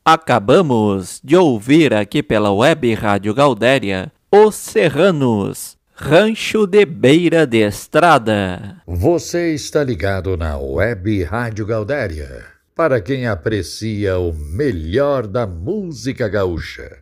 Acabamos de ouvir aqui pela Web Rádio Gaudéria Os Serranos, Rancho de Beira de Estrada. Você está ligado na Web Rádio Gaudéria, para quem aprecia o melhor da música gaúcha.